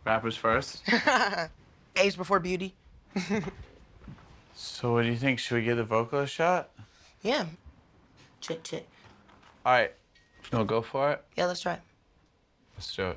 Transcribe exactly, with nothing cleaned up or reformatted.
Rappers first. Age before beauty. So what do you think? Should we give the vocal a shot? Yeah. Check, check. All right. You wanna go for it? Yeah, let's try it. Let's do it.